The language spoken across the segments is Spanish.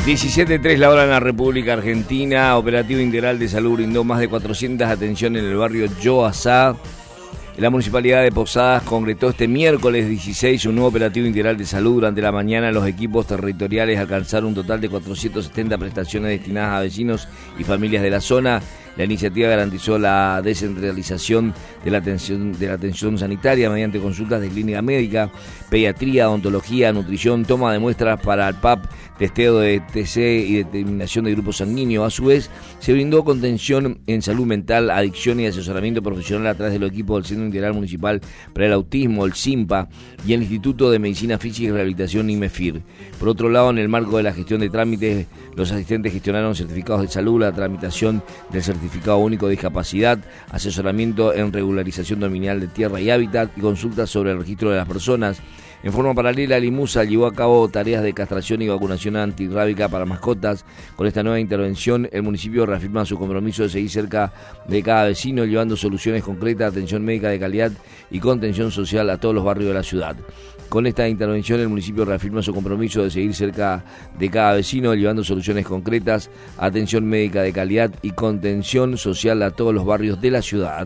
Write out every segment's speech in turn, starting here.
17:03 la hora en la República Argentina. Operativo Integral de Salud brindó más de 400 atenciones en el barrio Yoazá. La Municipalidad de Posadas concretó este miércoles 16 un nuevo operativo integral de salud. Durante la mañana los equipos territoriales alcanzaron un total de 470 prestaciones destinadas a vecinos y familias de la zona. La iniciativa garantizó la descentralización de la atención sanitaria mediante consultas de clínica médica, pediatría, odontología, nutrición, toma de muestras para el PAP, testeo de TC y determinación de grupo sanguíneo. A su vez, se brindó contención en salud mental, adicción y asesoramiento profesional a través de los equipos del Centro Integral Municipal para el Autismo, el CIMPA, y el Instituto de Medicina Física y Rehabilitación IMEFIR. Por otro lado, en el marco de la gestión de trámites, los asistentes gestionaron certificados de salud, la tramitación del Certificado Único de Discapacidad, asesoramiento en regularización dominial de tierra y hábitat y consultas sobre el registro de las personas. En forma paralela, el IMUSA llevó a cabo tareas de castración y vacunación antirrábica para mascotas. Con esta nueva intervención, el municipio reafirma su compromiso de seguir cerca de cada vecino, llevando soluciones concretas, atención médica de calidad y contención social a todos los barrios de la ciudad. Con esta intervención, el municipio reafirma su compromiso de seguir cerca de cada vecino, llevando soluciones concretas, atención médica de calidad y contención social a todos los barrios de la ciudad.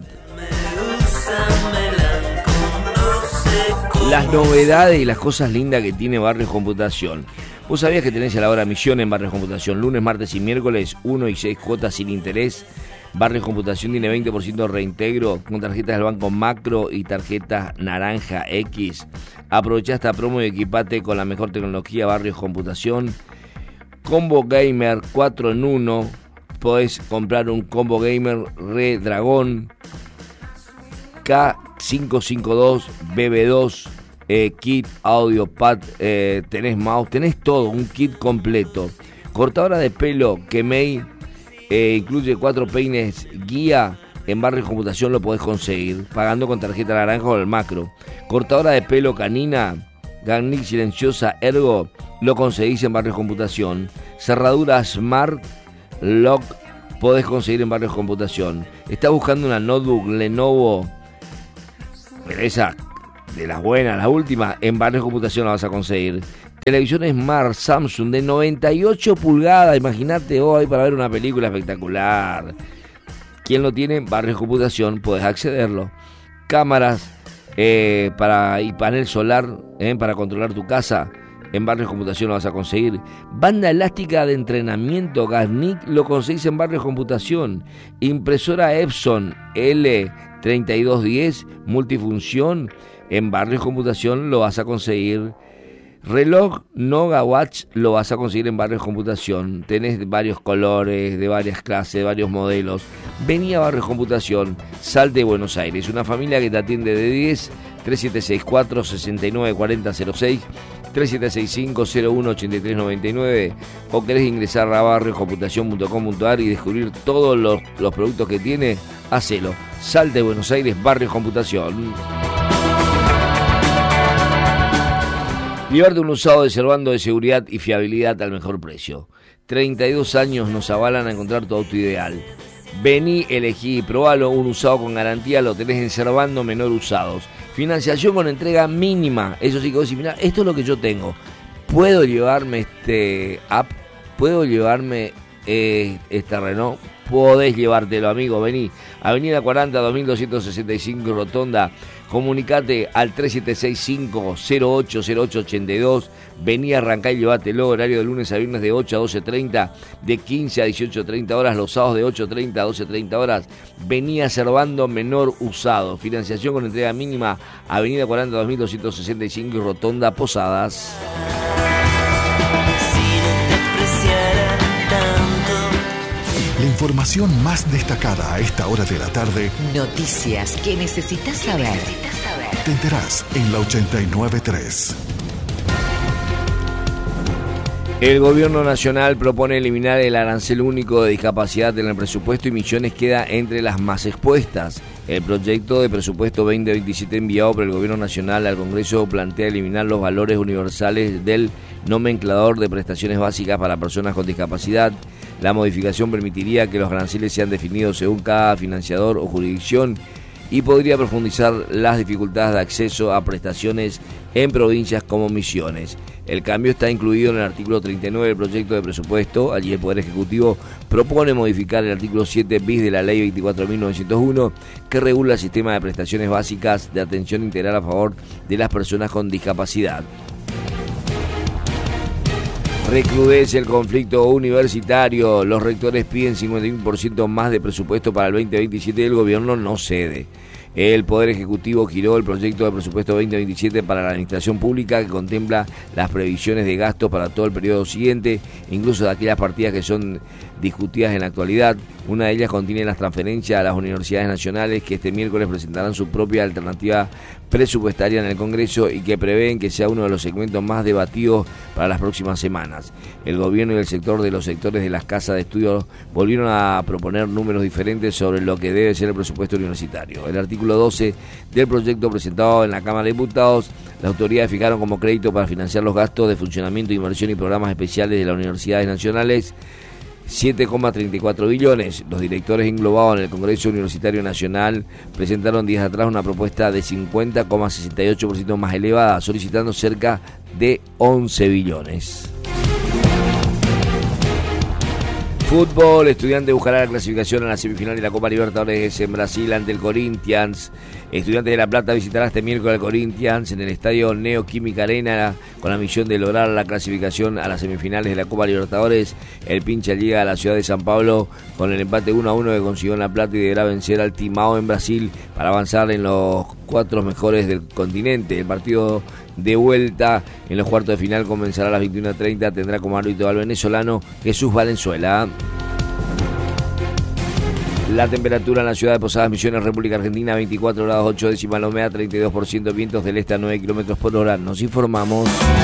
Las novedades y las cosas lindas que tiene Barrios Computación. ¿Vos sabías que tenés a la hora misión en Barrios Computación? Lunes, martes y miércoles, 1 y 6 cuotas sin interés. Barrios Computación tiene 20% de reintegro con tarjetas del Banco Macro y tarjetas Naranja X. Aprovechá esta promo y equipate con la mejor tecnología Barrios Computación. Combo Gamer 4 en 1. Podés comprar un Combo Gamer Re Dragón K552 BB2, kit, audio, pad, tenés mouse, tenés todo, un kit completo. Cortadora de pelo Kemei, incluye 4 peines guía. En Barrios Computación lo podés conseguir pagando con tarjeta naranja o el Macro. Cortadora de pelo canina Garnier silenciosa Ergo, lo conseguís en Barrios Computación. Cerradura Smart Lock podés conseguir en Barrios Computación. ¿Estás buscando una notebook Lenovo? Pero esa de las buenas, la última, en Barrios Computación la vas a conseguir. Televisión Smart Samsung de 98 pulgadas, imagínate hoy para ver una película espectacular. ¿Quién lo tiene? Barrios Computación, podés accederlo. Cámaras y panel solar para controlar tu casa, en Barrios Computación lo vas a conseguir. Banda elástica de entrenamiento Garnier, lo conseguís en Barrios Computación. Impresora Epson L3210 multifunción, en Barrios Computación lo vas a conseguir. Reloj Noga Watch lo vas a conseguir en Barrios Computación. Tenés varios colores, de varias clases, de varios modelos. Vení a Barrios Computación, Sal de Buenos Aires. Una familia que te atiende de 10 3764 694006, 3765-018399, o querés ingresar a barrioscomputación.com.ar y descubrir todos los productos que tiene. Hacelo. Sal de Buenos Aires, Barrios Computación. Llevarte un usado de Servando de seguridad y fiabilidad al mejor precio. 32 años nos avalan a encontrar tu auto ideal. Vení, elegí y probalo. Un usado con garantía lo tenés en Servando Menor Usados. Financiación con entrega mínima. Eso sí que vos decís, mirá, esto es lo que yo tengo. ¿Puedo llevarme este app? ¿Puedo llevarme esta Renault? Podés llevártelo, amigo. Vení. Avenida 40, 2265, Rotonda. Comunicate al 3765-080882. Vení, arrancá y llévatelo. Horario de lunes a viernes de 8 a 12:30, de 15 a 18:30 horas, los sábados de 8:30 a 12:30 horas. Vení a Servando Menor Usado. Financiación con entrega mínima. Avenida 40, 2265, Rotonda, Posadas. La información más destacada a esta hora de la tarde. Noticias que necesitas saber. Te enterás en la 89.3. El gobierno nacional propone eliminar el arancel único de discapacidad en el presupuesto y Misiones queda entre las más expuestas. El proyecto de presupuesto 2027 enviado por el gobierno nacional al Congreso plantea eliminar los valores universales del nomenclador de prestaciones básicas para personas con discapacidad. La modificación permitiría que los aranceles sean definidos según cada financiador o jurisdicción y podría profundizar las dificultades de acceso a prestaciones en provincias como Misiones. El cambio está incluido en el artículo 39 del proyecto de presupuesto. Allí el Poder Ejecutivo propone modificar el artículo 7 bis de la Ley 24.901, que regula el sistema de prestaciones básicas de atención integral a favor de las personas con discapacidad. Recrudece el conflicto universitario. Los rectores piden 51% más de presupuesto para el 2027 y el gobierno no cede. El Poder Ejecutivo giró el proyecto de presupuesto 2027 para la administración pública, que contempla las previsiones de gastos para todo el periodo siguiente, incluso de aquellas partidas que son discutidas en la actualidad. Una de ellas contiene las transferencias a las universidades nacionales, que este miércoles presentarán su propia alternativa presupuestaria en el Congreso y que prevén que sea uno de los segmentos más debatidos para las próximas semanas. El gobierno y el sector de los sectores de las casas de estudios volvieron a proponer números diferentes sobre lo que debe ser el presupuesto universitario. El artículo 12 del proyecto presentado en la Cámara de Diputados, las autoridades fijaron como crédito para financiar los gastos de funcionamiento, inversión y programas especiales de las universidades nacionales 7,34 billones. Los directores englobados en el Congreso Universitario Nacional presentaron días atrás una propuesta de 50,68% más elevada, solicitando cerca de 11 billones. Fútbol, Estudiantes buscará la clasificación a la semifinal de la Copa Libertadores en Brasil ante el Corinthians. Estudiantes de La Plata visitará este miércoles al Corinthians en el estadio Neoquímica Arena con la misión de lograr la clasificación a las semifinales de la Copa Libertadores. El pincha llega a la ciudad de San Pablo con el empate 1-1 que consiguió en La Plata y deberá vencer al Timao en Brasil para avanzar en los 4 mejores del continente. El partido de vuelta en los cuartos de final comenzará a las 21:30. Tendrá como árbitro al venezolano Jesús Valenzuela. La temperatura en la ciudad de Posadas Misiones, República Argentina, 24 grados 8 décimas, la humedad 32%, vientos del este a 9 kilómetros por hora. Nos informamos.